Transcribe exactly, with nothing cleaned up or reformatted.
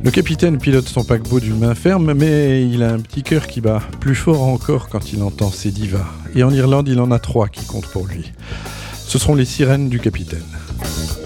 Le capitaine pilote son paquebot d'une main ferme, mais il a un petit cœur qui bat plus fort encore quand il entend ses divas. Et en Irlande, il en a trois qui comptent pour lui. Ce seront les sirènes du capitaine.